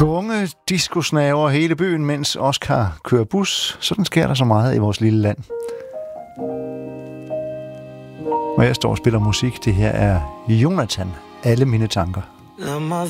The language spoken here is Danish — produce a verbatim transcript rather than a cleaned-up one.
Unge discosnager over hele byen, mens Oscar kører bus. Sådan sker der så meget i vores lille land. Og jeg står og spiller musik. Det her er Jonathan. Alle mine tanker. Lad mig